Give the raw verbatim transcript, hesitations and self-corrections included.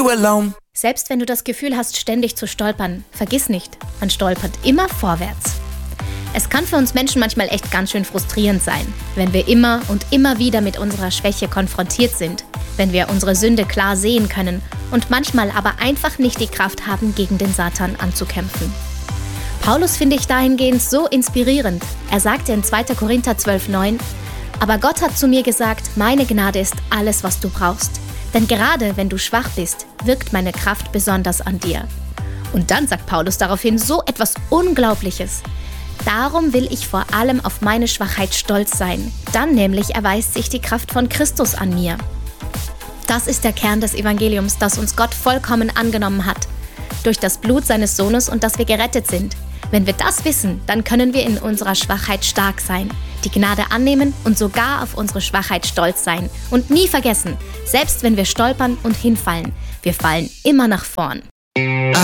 you alone. Selbst wenn du das Gefühl hast, ständig zu stolpern, vergiss nicht, man stolpert immer vorwärts. Es kann für uns Menschen manchmal echt ganz schön frustrierend sein, wenn wir immer und immer wieder mit unserer Schwäche konfrontiert sind, wenn wir unsere Sünde klar sehen können und manchmal aber einfach nicht die Kraft haben, gegen den Satan anzukämpfen. Paulus finde ich dahingehend so inspirierend. Er sagte in zweiter Korinther zwölf neun: Aber Gott hat zu mir gesagt, meine Gnade ist alles, was du brauchst. Denn gerade wenn du schwach bist, wirkt meine Kraft besonders an dir. Und dann sagt Paulus daraufhin so etwas Unglaubliches. Darum will ich vor allem auf meine Schwachheit stolz sein. Dann nämlich erweist sich die Kraft von Christus an mir. Das ist der Kern des Evangeliums, das uns Gott vollkommen angenommen hat. Durch das Blut seines Sohnes und dass wir gerettet sind. Wenn wir das wissen, dann können wir in unserer Schwachheit stark sein, die Gnade annehmen und sogar auf unsere Schwachheit stolz sein. Und nie vergessen, selbst wenn wir stolpern und hinfallen, wir fallen immer nach vorn.